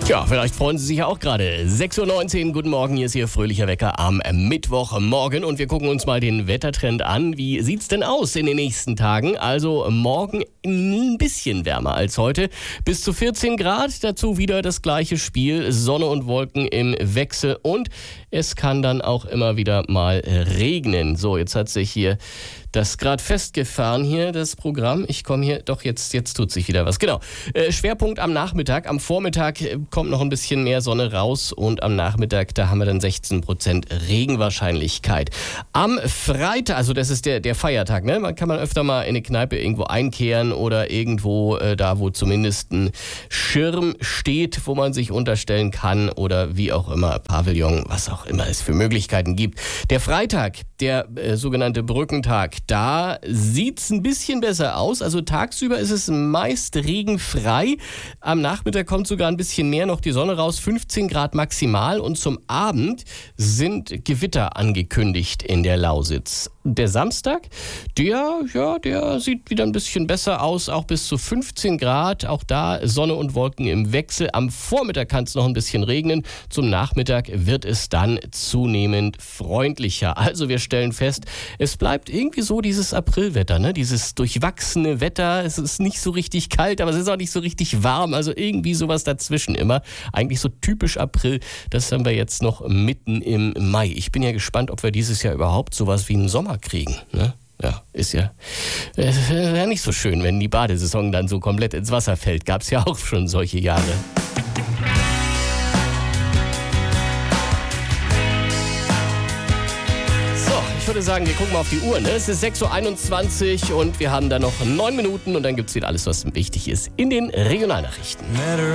Tja, vielleicht freuen Sie sich ja auch gerade. 6.19 Uhr, guten Morgen, hier ist Ihr fröhlicher Wecker am Mittwochmorgen und wir gucken uns mal den Wettertrend an. Wie sieht's denn aus in den nächsten Tagen? Also morgen ein bisschen wärmer als heute, bis zu 14 Grad, dazu wieder das gleiche Spiel, Sonne und Wolken im Wechsel und es kann dann auch immer wieder mal regnen. So, jetzt hat sich hier das gerade festgefahren hier, das Programm. Ich komme hier, doch jetzt tut sich wieder was. Genau, Schwerpunkt am Nachmittag. Am Vormittag kommt noch ein bisschen mehr Sonne raus und am Nachmittag, da haben wir dann 16% Regenwahrscheinlichkeit. Am Freitag, also das ist der Feiertag, ne? Man kann öfter mal in eine Kneipe irgendwo einkehren oder irgendwo da, wo zumindest ein Schirm steht, wo man sich unterstellen kann oder wie auch immer, Pavillon, was auch immer es für Möglichkeiten gibt. Der Freitag, der sogenannte Brückentag, da sieht's ein bisschen besser aus. Also tagsüber ist es meist regenfrei. Am Nachmittag kommt sogar ein bisschen mehr noch die Sonne raus, 15 Grad maximal. Und zum Abend sind Gewitter angekündigt in der Lausitz. Der Samstag, der sieht wieder ein bisschen besser aus, auch bis zu 15 Grad. Auch da Sonne und Wolken im Wechsel. Am Vormittag kann es noch ein bisschen regnen. Zum Nachmittag wird es dann zunehmend freundlicher. Also wir stellen fest, es bleibt irgendwie so dieses Aprilwetter, ne? Dieses durchwachsene Wetter. Es ist nicht so richtig kalt, aber es ist auch nicht so richtig warm. Also irgendwie sowas dazwischen immer. Eigentlich so typisch April. Das haben wir jetzt noch mitten im Mai. Ich bin ja gespannt, ob wir dieses Jahr überhaupt sowas wie einen Sommer kriegen, ne? Ja, ist ja nicht so schön, wenn die Badesaison dann so komplett ins Wasser fällt. Gab es ja auch schon solche Jahre. Ich würde sagen, wir gucken mal auf die Uhr. Ne? Es ist 6.21 Uhr und wir haben da noch 9 Minuten und dann gibt es wieder alles, was wichtig ist in den Regionalnachrichten.